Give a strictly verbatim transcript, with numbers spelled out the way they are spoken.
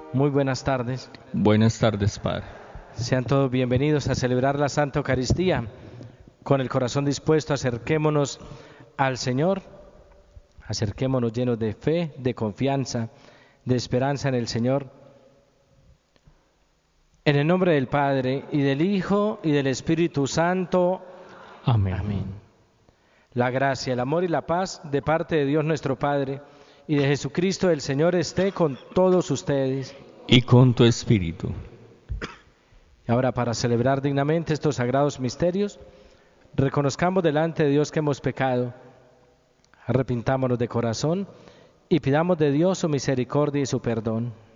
Muy buenas tardes. Buenas tardes, Padre. Sean todos bienvenidos a celebrar la Santa Eucaristía. Con el corazón dispuesto, acerquémonos al Señor. Acerquémonos llenos de fe, de confianza, de esperanza en el Señor. En el nombre del Padre, y del Hijo, y del Espíritu Santo. Amén. Amén. La gracia, el amor y la paz de parte de Dios nuestro Padre y de Jesucristo el Señor esté con todos ustedes. Y con tu espíritu. Y ahora, para celebrar dignamente estos sagrados misterios, reconozcamos delante de Dios que hemos pecado, arrepintámonos de corazón y pidamos de Dios su misericordia y su perdón.